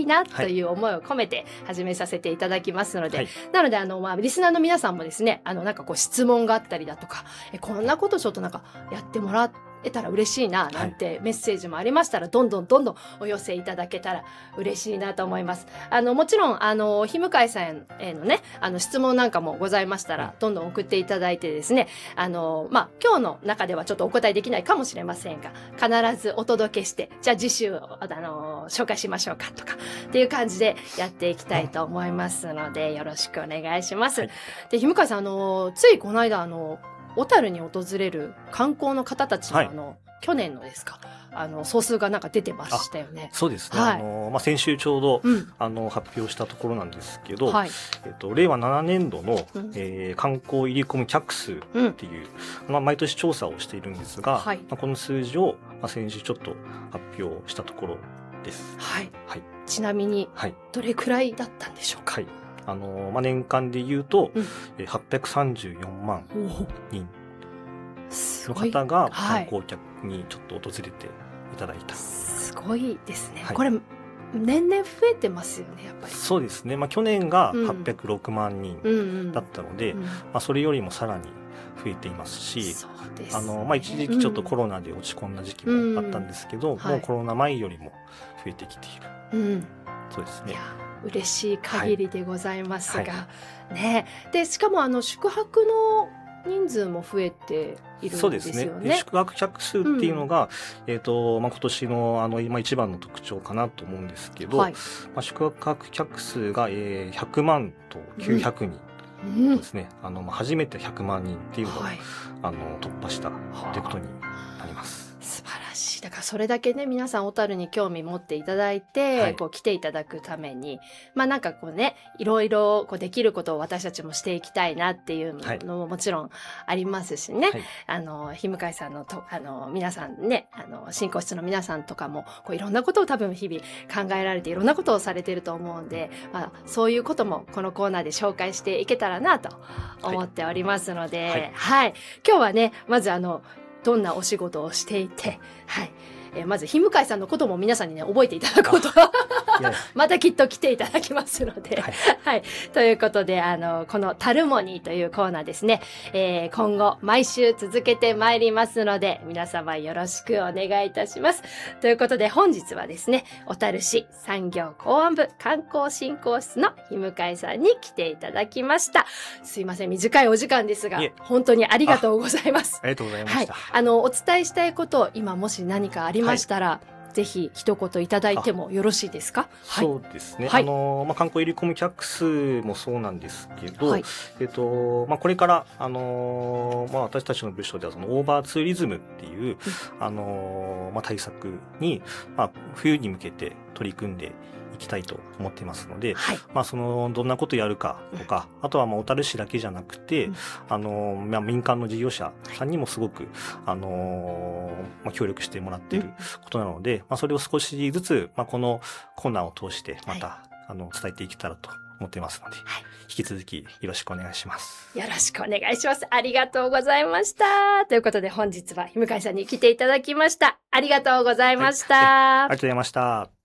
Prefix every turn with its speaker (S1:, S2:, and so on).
S1: なという思いを込めて始めさせていただきますので、
S2: はい、
S1: なのでリスナーの皆さんもですね、なんかこう質問があったりだとか、こんなことちょっとなんかやってもらえたら嬉しいななんてメッセージもありましたら、どんどんお寄せいただけたら嬉しいなと思います。もちろん日向井さんへのね質問なんかもございましたら、どんどん送っていただいてですね、今日の中ではちょっとお答えできないかもしれませんが、必ずお届けして、じゃあ次週紹介しましょうかとかっていう感じでやっていきたいと思いますので、よろしくお願いします。はい、で、日向井さんついこの間小樽に訪れる観光の方たちの去年のですか、総数がなんか出てましたよね。
S2: そうですね。はい、先週ちょうど、発表したところなんですけど、はい、令和7年度の、観光入り込み客数っていう、毎年調査をしているんですが、はい、この数字を、先週ちょっと発表したところです。
S1: はい。はい、ちなみに、どれくらいだったんでしょうか。はい、
S2: 年間で言うと、834万人の方が観光客にちょっと訪れていただいた。
S1: すごいですね。はい、これ年々増えてますよね、やっぱり。
S2: そうですね。去年が806万人だったので、それよりもさらに増えていますし、
S1: そうですね。
S2: 一時期ちょっとコロナで落ち込んだ時期もあったんですけど、もうコロナ前よりも増えてきている。そうですね。
S1: 嬉しい限りでございますが、ね。で、しかも宿泊の人数も増えているんですよね。
S2: そうですね。宿泊客数っていうのが、今年の今一番の特徴かなと思うんですけど、宿泊客数が100万と900人ですね。初めて100万人っていうのを、突破したということになります。
S1: 素晴らしい。だからそれだけね、皆さん小樽に興味持っていただいて、こう来ていただくために、なんかこうね、いろいろこうできることを私たちもしていきたいなっていうのももちろんありますしね。日向井さんの皆さんね、進行室の皆さんとかも、こういろんなことを多分日々考えられていろんなことをされていると思うんで、そういうこともこのコーナーで紹介していけたらなと思っておりますので、今日はね、まずどんなお仕事をしていて、まず日向井さんのことも皆さんにね覚えていただこうとまたきっと来ていただきますので、ということでこのタルモニーというコーナーですね、今後毎週続けてまいりますので、皆様よろしくお願いいたします。ということで本日はですね、小樽市産業公安部観光振興室の日向井さんに来ていただきました。すいません、短いお時間ですが本当にありがとうございます。
S2: ありがとうございました。
S1: お伝えしたいこと今もし何かありましたら、ぜひ一言いただいてもよろしいですか？
S2: そうですね。観光入り込み客数もそうなんですけど、これから私たちの部署ではオーバーツーリズムっていう対策に冬に向けて取り組んでいきたいと思っていますので、どんなことやるかとか、あとは小樽市だけじゃなくて、民間の事業者さんにもすごく協力してもらっていることなので、それを少しずつこのコーナーを通してまた伝えていけたらと思っていますので、引き続きよろしくお願いします。
S1: よろしくお願いします。ありがとうございました。ということで本日は日向井さんに来ていただきました。ありがとうございました。
S2: ありがとうございました。